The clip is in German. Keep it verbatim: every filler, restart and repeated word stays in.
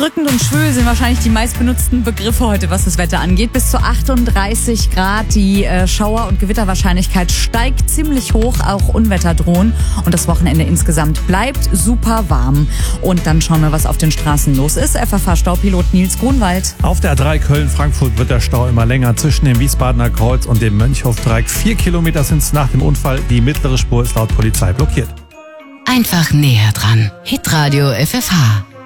Drückend und schwül sind wahrscheinlich die meistbenutzten Begriffe heute, was das Wetter angeht. Bis zu achtunddreißig Grad. Die äh, Schauer- und Gewitterwahrscheinlichkeit steigt ziemlich hoch. Auch Unwetter drohen. Und das Wochenende insgesamt bleibt super warm. Und dann schauen wir, was auf den Straßen los ist. F F H-Staupilot Nils Grunwald. Auf der A drei Köln-Frankfurt wird der Stau immer länger. Zwischen dem Wiesbadener Kreuz und dem Mönchhof-Dreieck. Vier Kilometer sind es nach dem Unfall. Die mittlere Spur ist laut Polizei blockiert. Einfach näher dran. Hitradio F F H.